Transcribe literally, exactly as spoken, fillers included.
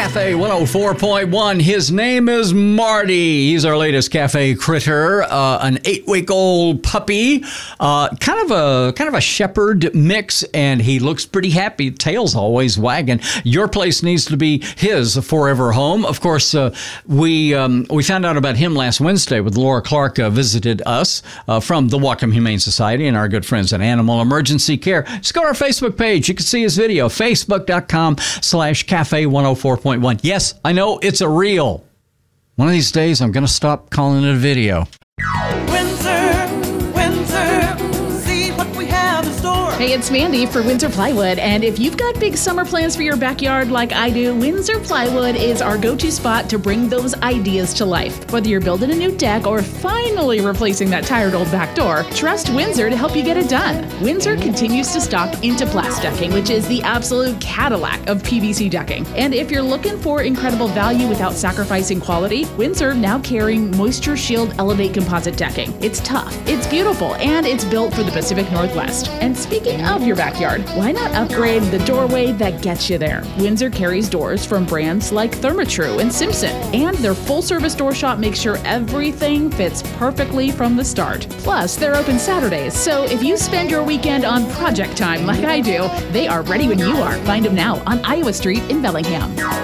Cafe one oh four point one. His name is Marty. He's our latest cafe critter, uh, an eight-week-old puppy, uh, kind of a kind of a shepherd mix, and he looks pretty happy. Tail's always wagging. Your place needs to be his forever home. Of course, uh, we um, we found out about him last Wednesday with Laura Clark uh, visited us uh, from the Whatcom Humane Society and our good friends at Animal Emergency Care. Just go to our Facebook page. You can see his video, facebook.com slash cafe 104.1. Yes, I know it's a reel. One of these days, I'm going to stop calling it a video. Windsor, Windsor, see what we have in store. Hey, it's Mandy for Windsor Plywood, and if you've got big summer plans for your backyard like I do, Windsor Plywood is our go-to spot to bring those ideas to life. Whether you're building a new deck or finally replacing that tired old back door, trust Windsor to help you get it done. Windsor continues to stock Interplast decking, which is the absolute Cadillac of P V C decking. And if you're looking for incredible value without sacrificing quality, Windsor now carrying Moisture Shield Elevate composite decking. It's tough, it's beautiful, and it's built for the Pacific Northwest. And speaking of your backyard, why not upgrade the doorway that gets you there? Windsor carries doors from brands like Therma-Tru and Simpson, and their full-service door shop makes sure everything fits perfectly from the start. Plus, they're open Saturdays, so if you spend your weekend on project time like I do, they are ready when you are. Find them now on Iowa Street in Bellingham.